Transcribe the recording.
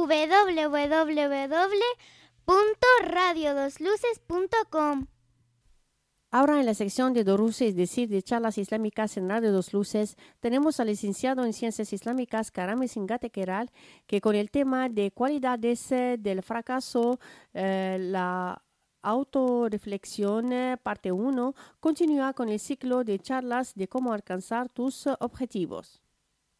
www.radiodosluces.com. Ahora en la sección de Doruce, es decir, de charlas islámicas en Radio Dos Luces, tenemos al licenciado en Ciencias Islámicas Karame Singate Keral, que con el tema de cualidades del fracaso, la autorreflexión, parte 1, continúa con el ciclo de charlas de cómo alcanzar tus objetivos.